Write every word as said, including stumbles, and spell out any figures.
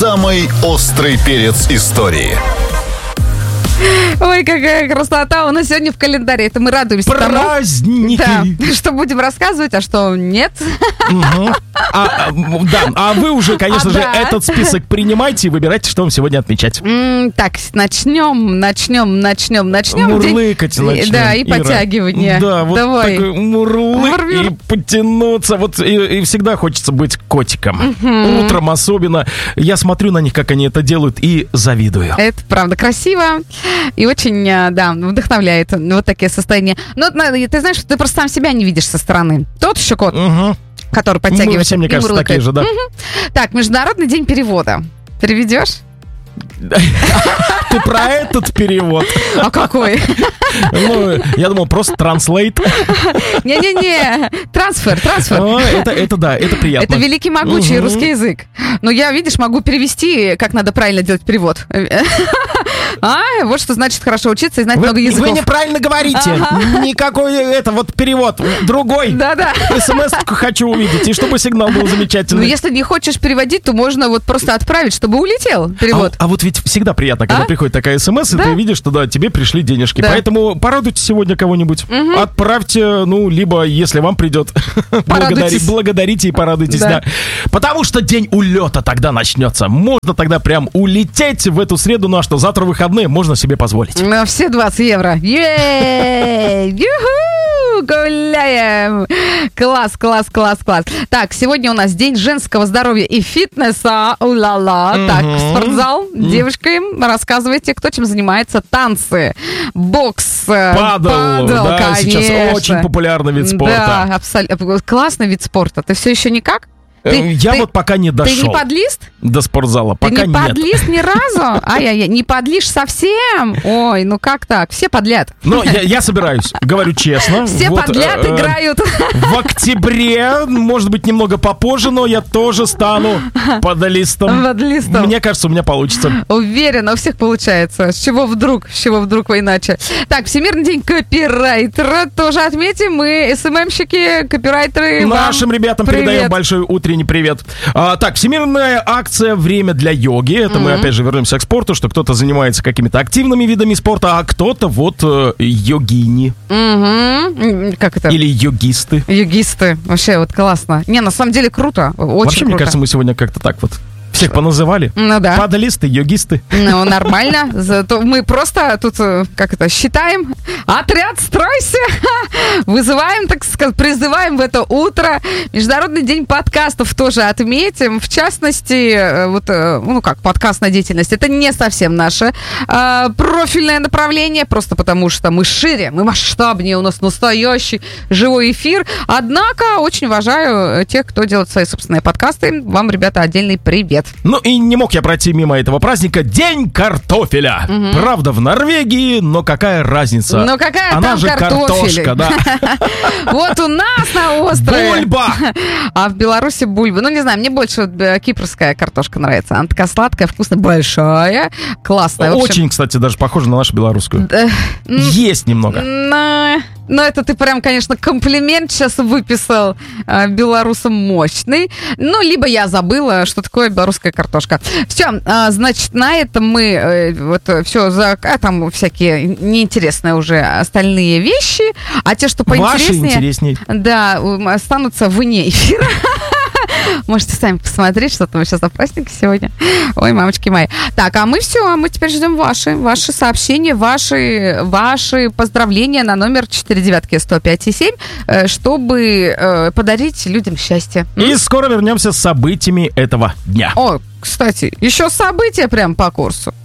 Самый острый перец истории. Ой, какая красота у нас сегодня в календаре. Это мы радуемся Праздники. тому, да, что будем рассказывать, а что нет. Угу. А, а, да, а вы уже, конечно а, же, да. этот список принимайте и выбирайте, что вам сегодня отмечать. М, так, начнем, начнем, начнем, начнем. Мурлыкать начнем, Да, и Ира. подтягивание. Да, вот Давай. такой мурлык Мур-мур. и потянуться. Вот и, и всегда хочется быть котиком. Мгм. Утром особенно. Я смотрю на них, как они это делают, и завидую. Это правда красиво и очень, а, да, вдохновляет вот такие состояния. Но на- ты знаешь, что ты просто сам себя не видишь со стороны. Тот еще кот, Угу. который Мы подтягивается все, мне и кажется, мурлыкает. такие же, да. Так, Международный день перевода. Переведешь? Ты про этот перевод? А какой? Ну, я думал, просто транслейт. Не-не-не, трансфер, трансфер. О, Это, это да, это приятно. Это великий могучий Мгм. русский язык. Но я, видишь, могу перевести, как надо правильно делать перевод. А, вот что значит хорошо учиться и знать Вы, много языков. вы неправильно говорите. Ага. Никакой это вот перевод. Другой. Да-да. СМС хочу увидеть. И чтобы сигнал был Ну, замечательный. если не хочешь переводить, то можно вот просто отправить, чтобы улетел перевод. А, а вот ведь всегда приятно, когда А? приходит такая СМС, и Да. ты видишь, что да, тебе пришли денежки. Да. Поэтому порадуйте сегодня кого-нибудь. Отправьте, ну, либо, если вам придет, благодари- благодарите и порадуйтесь, Да. да. Потому что день улета тогда начнется. Можно тогда прям улететь в эту среду, ну а что, завтра выходные, можно себе позволить. На все двадцать евро. Ей! Юху! Гуляем! Класс, класс, класс, класс. Так, сегодня у нас день женского здоровья и фитнеса. У-ла-ла. Так, спортзал. Девушки, рассказывайте, кто чем занимается. Танцы, бокс, э, Падал, да, конечно. сейчас очень популярный вид спорта. Да, абсолютно. Классный вид спорта. Ты все еще никак? Э, Ты- Я ты- вот пока не Ты дошел не подлист? до спортзала. Ты Пока не нет. подлист ни разу? Ай-яй-яй, не подлишь совсем? Ой, ну как так? Все подлят. Но я, я собираюсь, говорю честно. Все Вот, подлят э, э, играют. В октябре, может быть, немного попозже, но я тоже стану подлистом. Подлистом. Мне кажется, у меня получится. Уверена, у всех получается. С чего вдруг? С чего вдруг вы иначе? Так, Всемирный день копирайтера тоже отметим. Мы СММщики, копирайтеры. вам Нашим ребятам привет. передаем большой утренний привет. А, так, всемирная акция «Время для йоги». Это мы опять же вернемся к спорту, что кто-то занимается какими-то активными видами спорта, а кто-то вот э, йогини Мгм. Как это? или йогисты. Йогисты. Вообще вот классно. Не, на самом деле круто. Очень Вообще, круто. мне кажется, мы сегодня как-то так вот всех поназывали. Ну да. Падалисты, йогисты. Ну, нормально. Зато мы просто тут, э, как это, считаем. Отряд, стройся! Вызываем, так сказать, призываем в это утро. Международный день подкастов тоже отметим. В частности, э, вот, э, ну как, подкастная деятельность. Это не совсем наше э, профильное направление, просто потому что мы шире, мы масштабнее, у нас настоящий живой эфир. Однако очень уважаю тех, кто делает свои собственные подкасты. Вам, ребята, отдельный привет. Ну и не мог я пройти мимо этого праздника. День картофеля. Правда, в Норвегии, но какая разница? Но какая Она там же картофель? картошка, да. Вот у нас на острове. Бульба! А в Беларуси бульба. Ну, не знаю, мне больше э, кипрская картошка нравится. Она такая сладкая, вкусная, большая, классная. В общем, Очень, кстати, даже похоже на нашу белорусскую. э, м, Есть немного. на- Ну, это ты прям, конечно, комплимент сейчас выписал э, белорусам мощный. Ну, либо я забыла, что такое белорусская картошка. Все, значит, на этом мы э, вот все, за, а там всякие неинтересные уже остальные вещи, а те, что Ваши поинтереснее, интересней. да, м, останутся вне эфира. Можете сами посмотреть, что там сейчас на празднике сегодня. Ой, мамочки мои. Так, а мы все, а мы теперь ждем ваши, ваши сообщения, ваши, ваши поздравления на номер четыре девятки сто пять и семь, э, чтобы э, подарить людям счастье. И скоро вернемся с событиями этого дня. О, кстати, еще события прям по курсу.